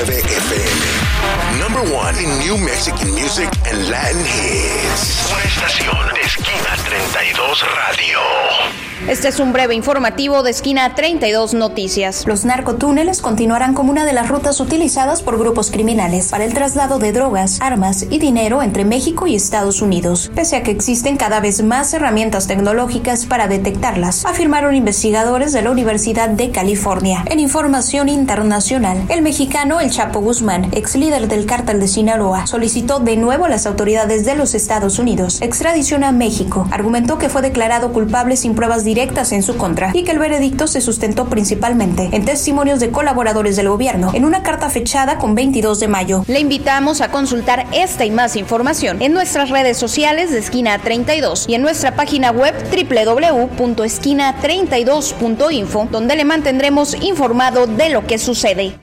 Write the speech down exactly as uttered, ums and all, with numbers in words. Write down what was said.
nueve F M. Number one in New Mexican music and Latin hits. Una estación de Esquina treinta y dos Radio. Este es un breve informativo de Esquina treinta y dos Noticias. Los narcotúneles continuarán como una de las rutas utilizadas por grupos criminales para el traslado de drogas, armas y dinero entre México y Estados Unidos, pese a que existen cada vez más herramientas tecnológicas para detectarlas, afirmaron investigadores de la Universidad de California. En información internacional, el mexicano El Chapo Guzmán, ex líder del cártel de Sinaloa, solicitó de nuevo a las autoridades de los Estados Unidos extradición a México. Argumentó que fue declarado culpable sin pruebas directas en su contra y que el veredicto se sustentó principalmente en testimonios de colaboradores del gobierno en una carta fechada con veintidós de mayo. Le invitamos a consultar esta y más información en nuestras redes sociales de Esquina treinta y dos y en nuestra página web doble u doble u doble u punto esquina treinta y dos punto info, donde le mantendremos informado de lo que sucede.